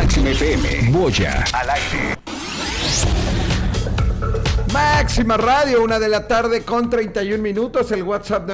Máxima FM, Boya, al aire. Máxima Radio, 1:00 p.m. con 31 minutos. El WhatsApp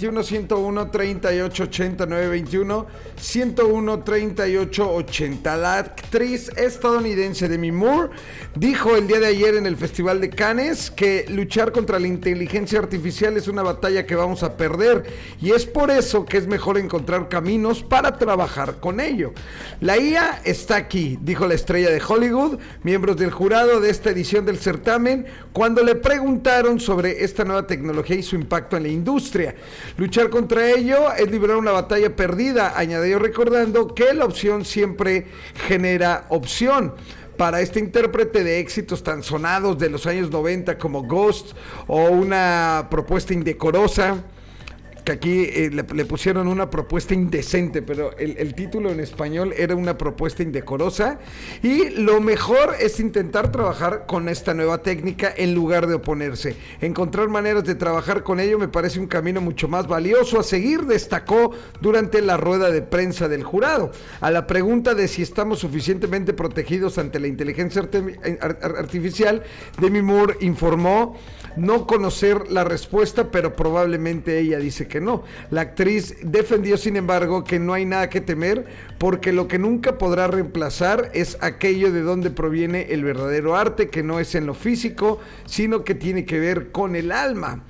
921-101-3880, 921-101-3880. La actriz estadounidense Demi Moore dijo el día de ayer en el Festival de Cannes que luchar contra la inteligencia artificial es una batalla que vamos a perder, y es por eso que es mejor encontrar caminos para trabajar con ello. La IA está aquí, dijo la estrella de Hollywood, miembros del jurado de esta edición del certamen, cuando le preguntaron sobre esta nueva tecnología y su impacto en la industria. Luchar contra ello es librar una batalla perdida, añadió, recordando que la opción siempre genera opción. Para este intérprete de éxitos tan sonados de los años 90 como Ghost o Una propuesta indecorosa, que aquí le pusieron Una propuesta indecente, pero el título en español era Una propuesta indecorosa, y lo mejor es intentar trabajar con esta nueva técnica en lugar de oponerse. Encontrar maneras de trabajar con ello me parece un camino mucho más valioso a seguir, destacó durante la rueda de prensa del jurado. A la pregunta de si estamos suficientemente protegidos ante la inteligencia artificial, Demi Moore informó no conocer la respuesta, pero probablemente ella dice que no. La actriz defendió, sin embargo, que no hay nada que temer, porque lo que nunca podrá reemplazar es aquello de donde proviene el verdadero arte, que no es en lo físico, sino que tiene que ver con el alma.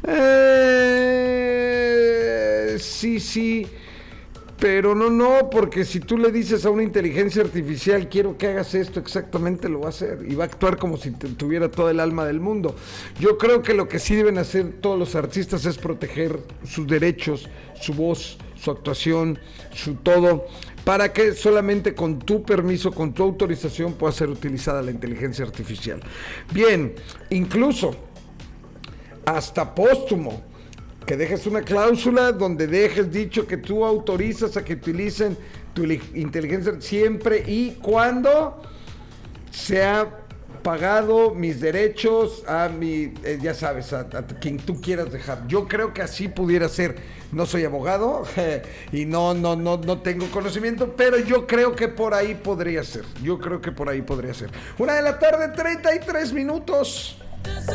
Sí, pero no, porque si tú le dices a una inteligencia artificial, quiero que hagas esto, exactamente lo va a hacer, y va a actuar como si tuviera todo el alma del mundo. Yo creo que lo que sí deben hacer todos los artistas es proteger sus derechos, su voz, su actuación, su todo, para que solamente con tu permiso, con tu autorización, pueda ser utilizada la inteligencia artificial. Bien, incluso hasta póstumo, que dejes una cláusula donde dejes dicho que tú autorizas a que utilicen tu inteligencia siempre y cuando sea pagado mis derechos a mi, ya sabes, a quien tú quieras dejar. Yo creo que así pudiera ser. No soy abogado y no tengo conocimiento, pero yo creo que por ahí podría ser. 1:00 p.m, 33 minutos.